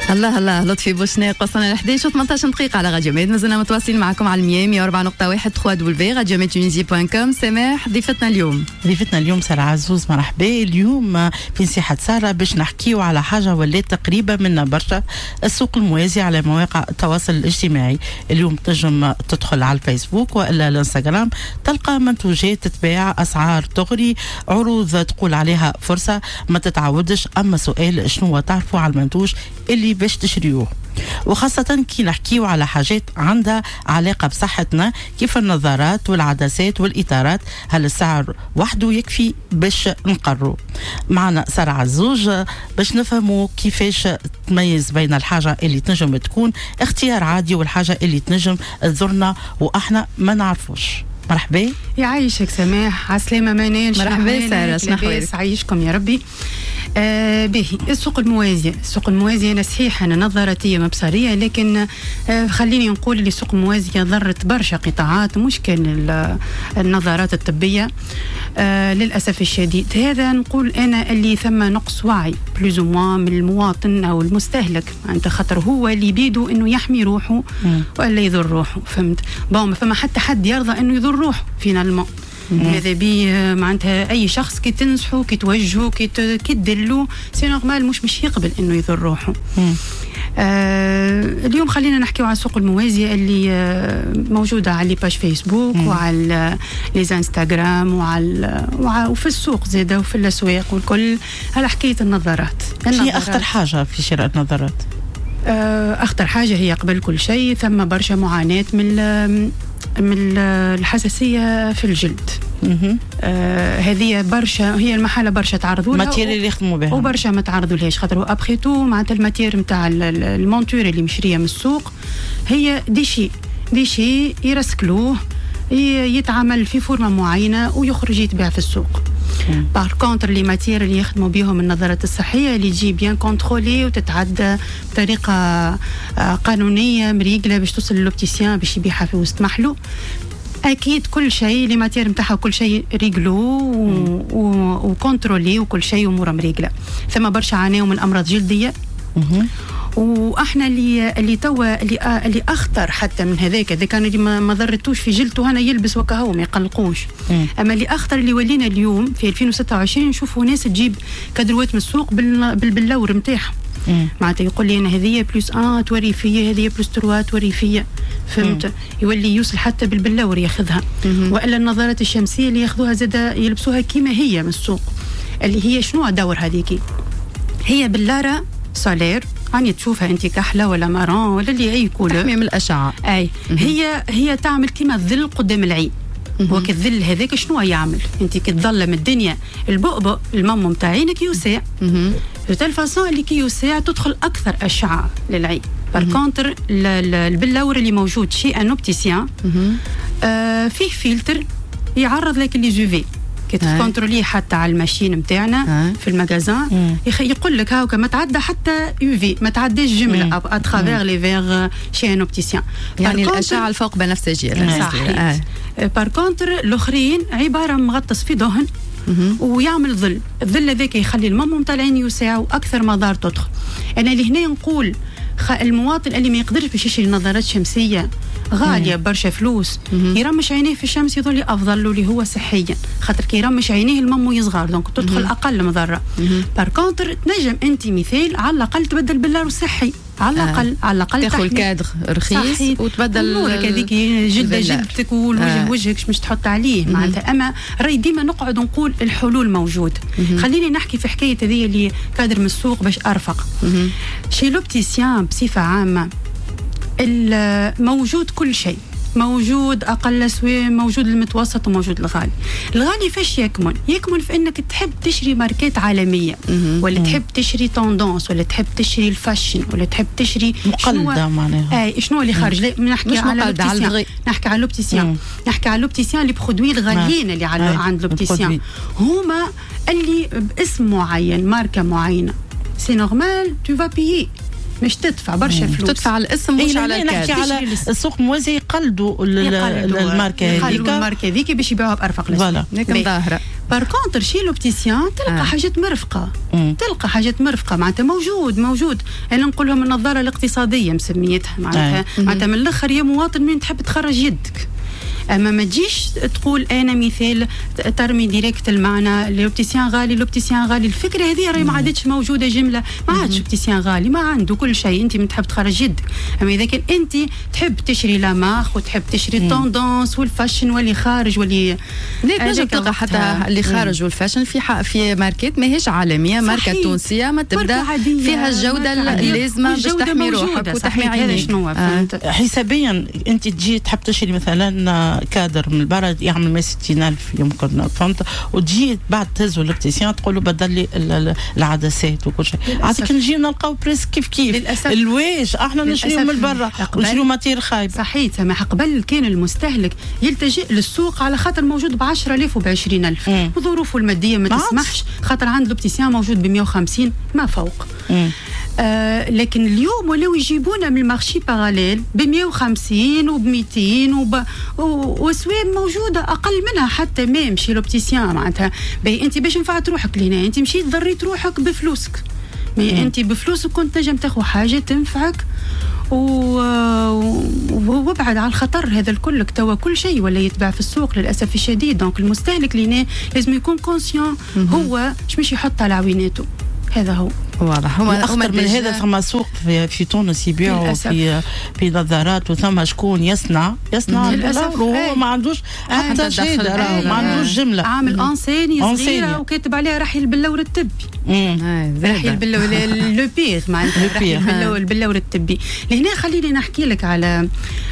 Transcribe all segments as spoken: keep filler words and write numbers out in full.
الله الله لطفي بوشناق وصلنا ل إحدى عشر وثمانية عشر دقيقة على راديو ميد. مازلنا متواصلين معكم على المية مية وأربعة نقطة واحد ثلاثة دبليو راديو ميد تونيزي بوان كوم. سماح ضيفتنا اليوم ضيفتنا اليوم سارة عزوز، مرحبا. اليوم في نصيحة سارة باش نحكيو على حاجة ولات تقريبا منا برشا، السوق الموازي على مواقع التواصل الاجتماعي. اليوم تنجم تدخل على الفيسبوك وإلا الانستغرام تلقى منتوجات تتباع، أسعار تغري، عروض تقول عليها فرصة ما تتعودش. أما سؤال شنو تعرفوا على المنتوج اللي باش تشريوه، وخاصة كي نحكيو على حاجات عندها علاقة بصحتنا كيف النظارات والعدسات والإطارات. هل السعر وحده يكفي باش نقرروا؟ معنا سارة عزوز باش نفهموا كيفاش تميز بين الحاجة اللي تنجم تكون اختيار عادي والحاجة اللي تنجم تضرنا وإحنا ما نعرفوش. مرحبا. يعيشك سماح، عسلامة منال. مرحبا سارة، شنو احوالك؟ عايشكم يا ربي. آه باهي، السوق الموازية السوق الموازية أنا صحيح أنا نظراتية مبصرية، لكن آه خليني نقول اللي السوق الموازية ضرت برشا قطاعات، مش كان النظارات الطبية آه للأسف الشديد. هذا نقول أنا اللي ثم نقص وعي بلوز موان من المواطن أو المستهلك، أنت خاطر هو اللي بيدو إنه يحمي روحه ولا يضر روحه، فهمت؟ بون ما فما حتى حد يرضى إنه يضر روحه فينالمون. ماذا بيه معناتها اي شخص كي تنصحه كي توجهه كي كي تدلو سي نورمال مش مش يقبل انه يضر روحه. آه اليوم خلينا نحكيو على السوق الموازية اللي آه موجودة على لي باج فيسبوك مم. وعلى لي انستغرام وعلى وفي السوق زاده وفي الاسواق والكل. على حكاية النظارات. هي اخطر حاجة في شراء النظارات؟ آه اخطر حاجة هي قبل كل شيء ثم برشا معاناة من من الحساسية في الجلد. آه هذه برشا، هي المحله برشا تعرضوا لها الماتير اللي يخدموا بها وبرشا ما تعرضوا لهاش، خاطر ابخي تو معناتها الماتير نتاع المونتور اللي مشريه من السوق هي ديشي ديشي يرسكلوه يتعامل في فورمه معينه ويخرج يتباع في السوق. بار كونتر لي ماتير اللي يخدموا بهم النظارات الصحيه اللي تجي بيان كونترولي وتتعدى بطريقه قانونيه مريقله باش توصل للوبتيسيان باش يبيعها في وسط محلو، اكيد كل شيء لي ماتير نتاعها كل شيء ريغلو وكونترولي وكل شيء اموره مريقله. ثم برشا عاناو من امراض جلديه، واحنا اللي اللي توا اللي اللي اخطر حتى من هذاك اذا كان اللي ما ضرتوش في جلده هنا يلبس وكهو ما يقلقوش. مم. اما اللي اخطر اللي ولينا اليوم في ألفين وستة وعشرين نشوفوا ناس تجيب كادروات من السوق باللور نتاعهم، معناتها يقول لي انا هذه بلس ان توري فيا، هذه بلس تروا توري فيا، فهمت؟ يولي يوصل حتى بالبلور ياخذها. والا النظارات الشمسيه اللي ياخذوها زاده يلبسوها كيما هي من السوق، اللي هي شنو دور هذيك؟ هي باللارا سولير، يعني تشوفها انت كحله ولا مارون ولا اللي اي كولور تحمي من الاشعه. اي هي هي تعمل كيما الظل قدام العين. هو كالظل هذاك شنو يعمل؟ انت كي تظلم الدنيا البؤبؤ المم نتاع عينك يوسع بتال فاصون اللي كي يوسع تدخل اكثر اشعه للعين. بالكونتر البلور اللي موجود شيء ان اوبتيسيان آه فيه فلتر يعرض لك لي جوفي كي تكونتروليه حتى على الماشين نتاعنا في المغازان يقول لك هاكا ما تعدى حتى يو في، ما تعداش جمله اترافير لي فيغ شي ان اوبتيسيان، يعني الاشعه الفوق بنفسجيه. صحيح. بار كونتر الاخرين عباره مغطس في دهن ويعمل ظل، الظل هذاك يخلي المم نتاع العين يوسع واكثر مضار تدخل. انا لهنا نقول المواطن اللي ما يقدرش باش يشري نظارات شمسيه غاليه برشا فلوس يرمش عينيه في الشمس يظل افضل له اللي هو صحيا، خاطر كي يرمش عينيه المم يصغر دونك تدخل مم. اقل مضره. بار كونتر تنجم انت مثال على الاقل تبدل باللار صحي على الاقل آه. على الاقل تاخذ كادر رخيص وتبدل امورك هذيك جلده جلدتك والوجه آه. وجهك مش تحط عليه معناتها. اما راي ديما نقعد نقول الحلول موجوده. خليني نحكي في حكايه هذه اللي كادر من السوق باش ارفق. شي لوبتيسيان بصفه عامه موجود كل شيء، موجود اقل اسواق، موجود المتوسط وموجود الغالي. الغالي فاش يكمن؟ يكمن في انك تحب تشري ماركات عالميه ولا تحب تشري توندونس ولا تحب تشري الفاشن ولا تحب تشري مقلده معناها. اي شنو اللي خارج؟ نحكي على لوبتيسيان، نحكي على لوبتيسيان نحكي على لوبتيسيان لي برودوي الغاليين اللي على عند لوبتيسيان هما اللي باسم معين ماركه معينه سي نورمال تو فا بيي مش تدفع برشا فلوس، تدفع على الاسم مش على الكاد. نحكي على السوق الموازي يقلدوا الماركه هذيك الماركه هذيك باش يبيعوها بارفق الاسم. لكن ظاهره بار كونتر شي لوبتيسيان تلقى آه. حاجات مرفقه مم. تلقى حاجات مرفقه معناتها موجود موجود انا نقول لهم النظاره الاقتصاديه مسميتها معناتها آه. معناتها من الاخر يا مواطن من تحب تخرج يدك اما ما تجيش تقول انا مثال ترمي ديريكت المعنى لوبتيسيان غالي لوبتيسيان غالي الفكره هذه راهي ما عادتش موجوده جمله ما عادش لوبتيسيان غالي ما عنده كل شيء انت من تحب تخرج يدك اما اذا كان انت تحب تشري لا مارك وتحب تشري التوندونس والفاشن واللي خارج واللي لا تنجم تلقى حتى اللي خارج والفاشن في في ماركات ماهيش عالميه ماركه تونسيه ما تبدا فيها الجوده اللازمه باش تحمي روحك وتحمي عينيك آه. حسابيا انت تجي تحب تشري مثلا كادر من البلد يعمل ما ستين ألف يمكن فهمت وتجي بعد تهزوا لوبتيسيان تقول له بدل لي العدسات وكل شيء عاد كي نجي نلقاو بريس كيف كيف الواش احنا نشريو من برا ونشريو ماتير خايبه صحيح سامح قبل كان المستهلك يلتجئ للسوق على خاطر موجود ب عشرة آلاف وب عشرين ألف وظروفه الماديه ما تسمحش خاطر عند لوبتيسيان موجود ب مية وخمسين ما فوق آه لكن اليوم ولاو يجيبونا من المارشي باراليل ب مية وخمسين وب مئتين وب واسواق موجوده اقل منها حتى ما يمشي لوبتيسيان معناتها انت باش نفعت روحك لهنا انت مشيت ضريت روحك بفلوسك مي انت بفلوسك كنت نجم تاخذ حاجه تنفعك وابعد على الخطر هذا الكل توا كل شيء ولا يتباع في السوق للاسف الشديد دونك المستهلك لهنا لازم يكون كونسيون هو مش يحط على عويناته هذا هو واضح هو اخطر من هذا ثم سوق في, في تونس يبيعوا في في نظارات وثم شكون يصنع يصنع وهو ما عندوش حتى شهاده راهو ما عندوش جمله عامل انسيني صغيره وكاتب عليها رحيل البلور الطبي رحيل البلور لو بيغ معناتها رحيل البلور الطبي لهنا خليني نحكي لك على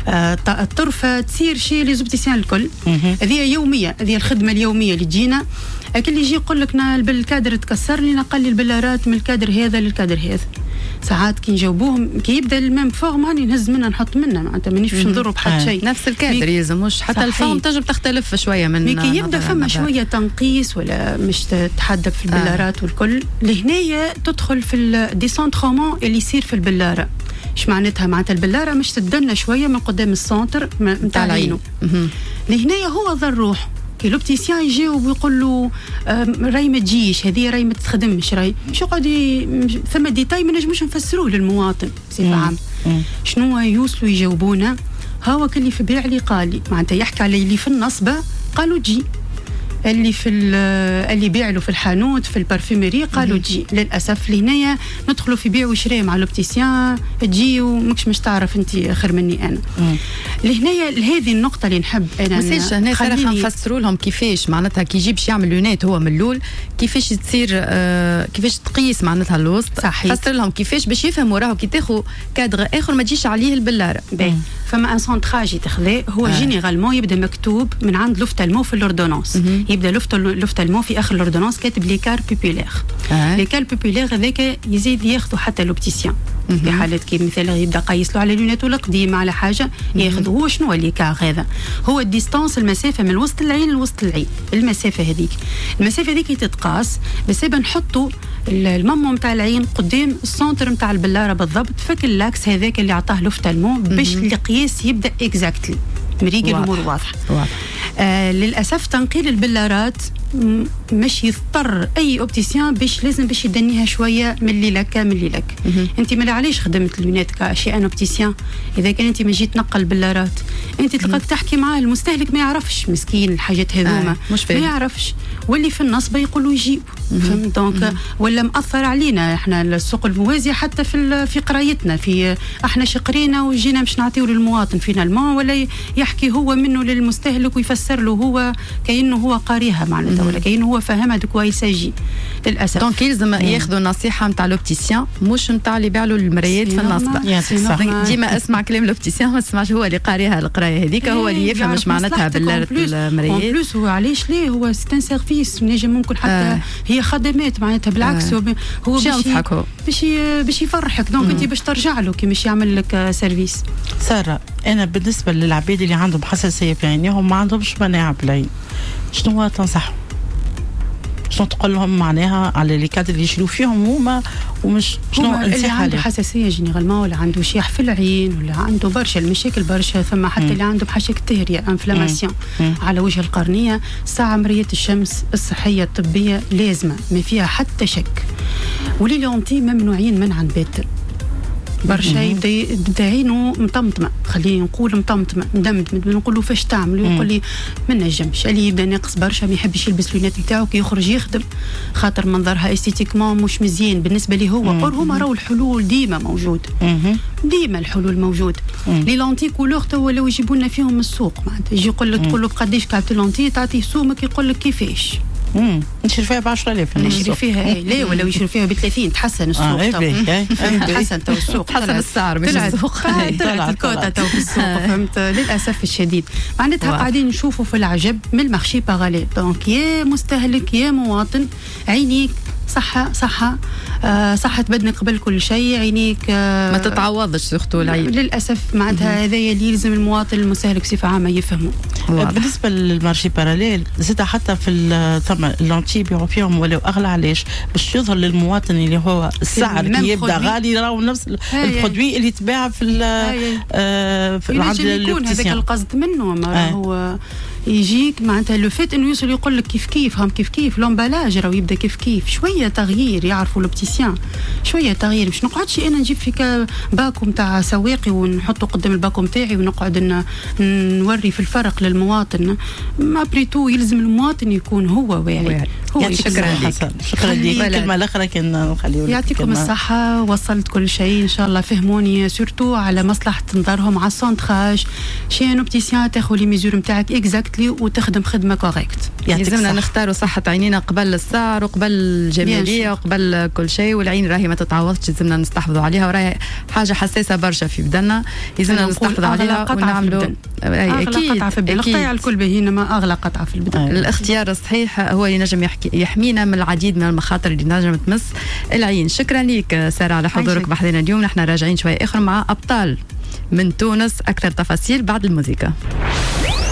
الطرفه تصير شيء لي زوبتيسيان الكل هذه يوميه هذه الخدمه اليوميه اللي تجينا كل يجي يقول لك الكادر تكسر لي نقل البلارات من الكادر هذا للكادر هذا ساعات كي نجاوبوهم كي يبدا المام فورم هاني نهز منها نحط منها معناتها مانيش باش نضروا بحد شيء نفس الكادر يلزموش حتى الفورم تنجم تختلف شويه من مي كي يبدا فما شويه تنقيس ولا مش تتحدى في البلارات آه. والكل لهنايا تدخل في الديسونترومون اللي يصير في البلاره ايش معناتها معناتها البلاره مش تدنا شويه من قدام السونتر نتاع العين لهنايا هو ضر روح لوبتيسيان يجاوب ويقول له راي ما تجيش هذه راي ما تخدمش راي مش يقعد ثم ديتاي ما نجموش نفسروه للمواطن بصفه عامه شنو يوصلوا يجاوبونا هو كلي في بيع لي قال لي معناتها يحكي على اللي في النصبه قالوا جي اللي في اللي بيع له في الحانوت في البارفيمري قالوا تجي للاسف لهنايا ندخلوا في بيع وشراء مع لوبتيسيان تجي وماكش مش تعرف انت خير مني انا لهنايا هذه النقطه اللي نحب انا مساش هنا خلينا نفسروا لهم كيفاش معناتها كي يجيبش يعمل لونات هو من الاول كيفاش تصير آه كيفاش تقيس معناتها الوسط فسر لهم كيفاش باش يفهموا راهو كي تاخذ كادر اخر ما تجيش عليه البلاره فما ان سونتراج يتخذ هو آه. جينيرالمون يبدا مكتوب من عند لوفتالمو في الاوردونانس يبدا لوفتالمو في اخر الاوردونانس كاتب لي كار بوبولير آه. لي كار بوبولير هذاك يزيد ياخذوا حتى لوبتيسيان في حالات كي مثلا يبدا قايس له على لونيتو القديمه على حاجه ياخذ هو شنو اللي كار هذا هو الديستانس المسافه من وسط العين لوسط العين المسافه هذيك المسافه هذيك تتقاس بس نحطوا الممو نتاع العين قدام السونتر نتاع البلاره بالضبط فك اللاكس هذاك اللي عطاه لوفتالمو باش القياس يبدا اكزاكتلي مريق الامور واضحه واضح. آه للاسف تنقيل البلارات مش يضطر اي اوبتيسيان باش لازم باش يدنيها شويه من اللي لك من اللي لك انت ما علاش خدمت اللونات كاشياء ان اوبتيسيان اذا كان انت ما جيت تنقل البلارات انت تلقاك تحكي معاه المستهلك ما يعرفش مسكين الحاجات هذوما آه. ما يعرفش واللي في النصبه يقولوا يجيب فهمت دونك ولا مأثر علينا احنا السوق الموازي حتى في في قرايتنا في احنا شقرينا وجينا مش نعطيو للمواطن فينالمون ولا يحكي هو منه للمستهلك ويفسر له هو كأنه هو قاريها معناتها ولا كأنه هو فاهمها دو كوا يساجي للاسف دونك يلزم ياخذوا النصيحه نتاع لوبتيسيان مش نتاع اللي بيع له المرايات في النصبه ديما اسمع كلام لوبتيسيان ما تسمعش هو اللي قاريها القرايه هذيك هو اللي يفهم مش معناتها بالله المرايات بلوس هو علاش ليه هو سيت ان سيرفيس نجم ممكن حتى آه. هي خدمات معناتها بالعكس آه. هو باش باش باش يفرحك دونك انت باش ترجع له كي مش يعمل لك سيرفيس ساره انا بالنسبه للعباد اللي عندهم حساسيه في عينيهم ما عندهمش مناعه بالعين شنو تنصحهم شنو تقول لهم معناها على لي كادر اللي يشيلوا فيهم هما ومش شنو اللي عنده حساسيه جينيرالمون ولا عنده شيح في العين ولا عنده برشا المشاكل برشا، ثم حتى م. اللي عنده بحشك التهريه انفلاماسيون على وجه القرنيه، ساعه مريه الشمس الصحيه الطبيه لازمه ما فيها حتى شك. ولي لونتي ممنوعين منعا باتا، برشا يبدا عينه مطمطمه، خليني نقول مطمطمه مدمدمد، نقول له فاش تعمل يقول لي ما نجمش، اللي يبدا ناقص برشا ما يحبش يلبس لونات نتاعو كي يخرج يخدم خاطر منظرها استيتيكمون مش مزيان بالنسبه لي هو. اور هما راهو الحلول ديما موجود، ديما الحلول موجود. لي لونتي كولور تو ولاو يجيبوا لنا فيهم من السوق، معناتها يجي يقول لك تقول له قداش كعبت لونتي تعطيه سومك يقول لك كيفاش. امم نشري فيها ب عشرة آلاف، نشري فيها اي لا ولا يشري فيها ب ثلاثين، تحسن السوق. آه تحسن تو السوق، تحسن السعر مش السوق، طلعت الكوتا تو في السوق. فهمت للاسف الشديد. معناتها قاعدين نشوفوا في العجب من المارشي باغالي. دونك يا مستهلك يا مواطن، عينيك صحة صحة آه صحة بدنك قبل كل شيء، عينيك آه ما تتعوضش سورتو العين للأسف. معناتها هذا اللي يلزم المواطن المستهلك بصفة عامة يفهموا. بالنسبة للمارشي باراليل زاد حتى في ثم اللونتي يبيعوا فيهم ولو أغلى، علاش؟ باش يظهر للمواطن اللي هو السعر كي يبدا غالي راهو نفس البرودوي اللي تباع في آه في عند يكون هذاك القصد منه. ما هو يجيك معناتها لو فيت انه يوصل يقول لك كيف كيف هم كيف كيف لومبالاج راهو يبدا كيف كيف، شويه تغيير يعرفوا لوبتيسيان، شويه تغيير. مش نقعدش انا نجيب فيك باكو نتاع سواقي ونحطه قدام الباكو نتاعي ونقعد نوري في الفرق للمواطن. ما بريتو يلزم المواطن يكون هو واعي. هو شكرا لك، شكرا لك. الكلمه الاخرى كان نخليو يعطيكم الصحه، وصلت كل شيء ان شاء الله. فهموني سورتو على مصلحه نظرهم على السونتراج شي نوبتيسيان، تاخذ لي ميزور نتاعك اكزاكت وتخدم خدمه كوريكت. لازمنا نختاروا صحة عينينا قبل السعر وقبل الجمالية وقبل كل شيء، والعين راهي ما تتعوضش، لازمنا نستحفظوا عليها، وراهي حاجة حساسة برشا في بدننا، لازمنا نستحفظوا عليها ونعملوا أكيد قطعة في البدن. القطع الكل باهينا ما أغلى قطعة في البدن. الاختيار الصحيح هو اللي نجم يحمينا من العديد من المخاطر اللي نجم تمس العين. شكرا لك سارة على حضورك بحضنا اليوم. نحن راجعين شوية آخر مع أبطال من تونس، أكثر تفاصيل بعد الموسيقى.